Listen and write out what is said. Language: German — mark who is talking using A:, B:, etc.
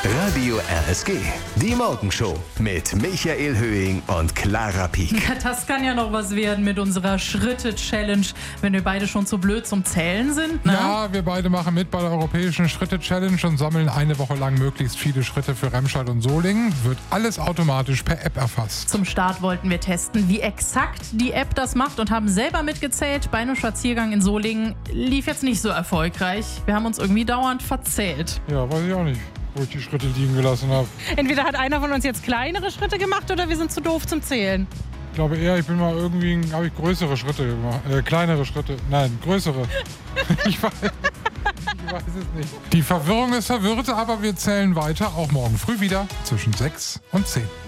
A: Radio RSG, die Morgenshow mit Michael Höhing und Clara Pieck.
B: Ja, das kann ja noch was werden mit unserer Schritte-Challenge, wenn wir beide schon zu blöd zum Zählen sind. Ne?
C: Ja, wir beide machen mit bei der Europäischen Schritte-Challenge und sammeln eine Woche lang möglichst viele Schritte für Remscheid und Solingen. Wird alles automatisch per App erfasst.
B: Zum Start wollten wir testen, wie exakt die App das macht und haben selber mitgezählt. Bei einem Spaziergang in Solingen lief jetzt nicht so erfolgreich. Wir haben uns irgendwie dauernd verzählt.
C: Ja, weiß ich auch nicht, wo ich die Schritte liegen gelassen habe.
D: Entweder hat einer von uns jetzt kleinere Schritte gemacht oder wir sind zu doof zum Zählen.
C: Ich glaube eher, habe ich größere Schritte gemacht. Kleinere Schritte. Nein, größere. Ich weiß es nicht. Die Verwirrung ist verwirrt, aber wir zählen weiter, auch morgen früh wieder zwischen 6 und 10.